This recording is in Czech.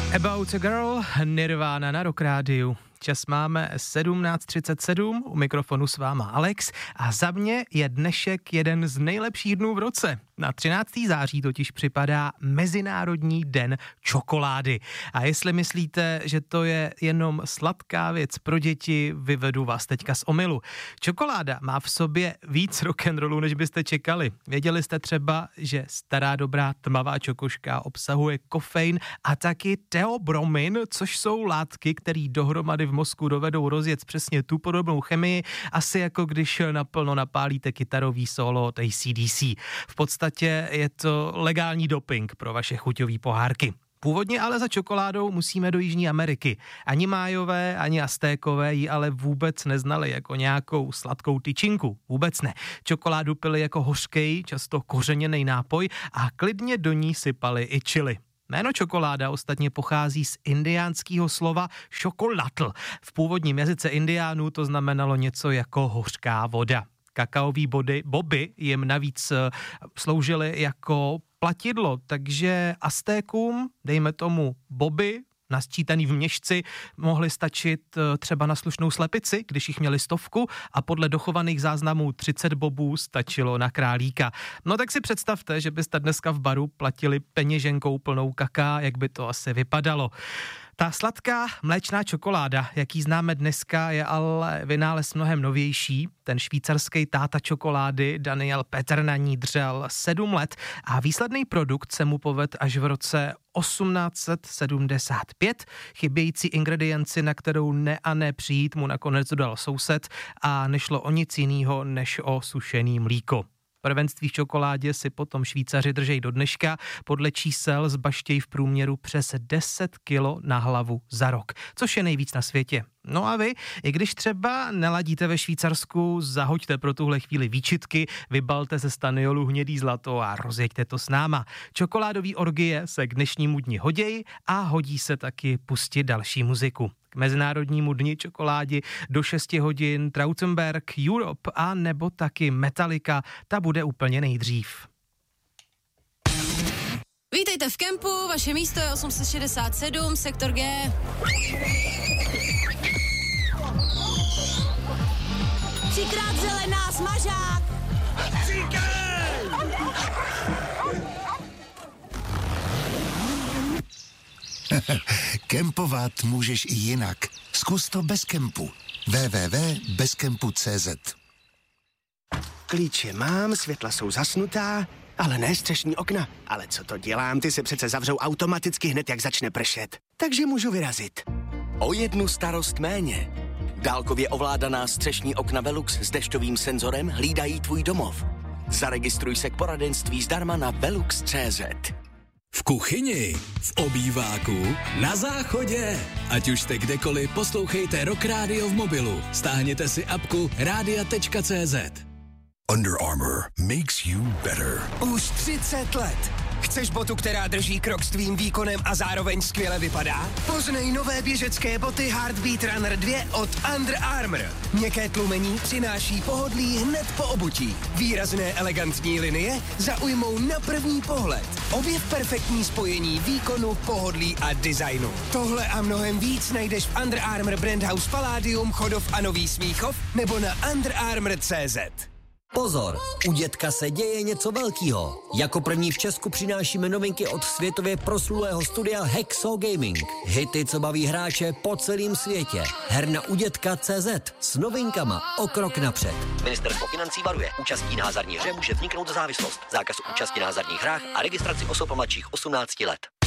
About a Girl, Nirvana na Rock Rádiu. Čas máme 17:37, u mikrofonu s váma Alex a za mě je dnešek jeden z nejlepších dnů v roce. Na 13. září totiž připadá Mezinárodní den čokolády. A jestli myslíte, že to je jenom sladká věc pro děti, vyvedu vás teďka z omylu. Čokoláda má v sobě víc rock'n'rollu, než byste čekali. Věděli jste třeba, že stará dobrá tmavá čokoška obsahuje kofein a taky teobromin, což jsou látky, které dohromady v mozku dovedou rozjet přesně tu podobnou chemii, asi jako když naplno napálíte kytarový solo od AC/DC. V podstatě je to legální doping pro vaše chuťové pohárky. Původně ale za čokoládou musíme do Jižní Ameriky. Ani Májové, ani Aztékové ji ale vůbec neznali jako nějakou sladkou tyčinku. Vůbec ne. Čokoládu pili jako hořkej, často kořeněný nápoj a klidně do ní sypali i chili. Jméno čokoláda ostatně pochází z indiánského slova šokolatl. V původním jazyce indiánů to znamenalo něco jako hořká voda. Kakaový boby jim navíc sloužily jako platidlo, takže Aztékům, dejme tomu boby, nasčítaný v měšci, mohly stačit třeba na slušnou slepici, když jich měli 100 a podle dochovaných záznamů 30 bobů stačilo na králíka. No tak si představte, že byste dneska v baru platili peněženkou plnou kaká, jak by to asi vypadalo. Ta sladká mléčná čokoláda, jaký známe dneska, je ale vynález mnohem novější. Ten švýcarský táta čokolády Daniel Peter na ní dřel 7 let a výsledný produkt se mu povedl až v roce 1875. Chybějící ingredienci, na kterou ne přijít, mu nakonec dodal soused a nešlo o nic jinýho než o sušený mlíko. Prvenství v čokoládě si potom Švýcaři držej do dneška, podle čísel zbaštějí v průměru přes 10 kilo na hlavu za rok, což je nejvíc na světě. No a vy, i když třeba neladíte ve Švýcarsku, zahoďte pro tuhle chvíli výčitky, vybalte ze staniolu hnědý zlato a rozjeďte to s náma. Čokoládový orgie se k dnešnímu dni hodějí a hodí se taky pustit další muziku. K Mezinárodnímu dni čokoládi do 6 hodin Trautenberg, Europe a nebo taky Metallica, ta bude úplně nejdřív. Vítejte v kempu, vaše místo je 867, sektor G. Třikrát zelená, smažák! Kempovat můžeš i jinak. Zkus to bez kempu. www.bezkempu.cz. Klíče mám, světla jsou zasnutá, ale ne střešní okna. Ale co to dělám, ty se přece zavřou automaticky hned, jak začne pršet. Takže můžu vyrazit. O jednu starost méně. Dálkově ovládaná střešní okna Velux s dešťovým senzorem hlídají tvůj domov. Zaregistruj se k poradenství zdarma na velux.cz. V kuchyni, v obýváku, na záchodě. Ať už jste kdekoliv, poslouchejte Rock Radio v mobilu. Stáhněte si apku radia.cz. Under Armour makes you better. Už 30 let. Chceš botu, která drží krok s tvým výkonem a zároveň skvěle vypadá? Poznej nové běžecké boty Heartbeat Runner 2 od Under Armour. Měkké tlumení přináší pohodlí hned po obutí. Výrazné elegantní linie zaujmou na první pohled. Objev perfektní spojení výkonu, pohodlí a designu. Tohle a mnohem víc najdeš v Under Armour Brand House Palladium, Chodov a Nový Smíchov nebo na underarmour.cz. Pozor, u dětka se děje něco velkýho. Jako první v Česku přinášíme novinky od světově proslulého studia Hexo Gaming. Hity, co baví hráče po celém světě. Herna u dětka.cz s novinkama o krok napřed. Ministerstvo financí varuje. Účastí na hazardní hře může vzniknout závislost. Zákaz účasti na hazardních hrách a registraci osob mladších 18 let.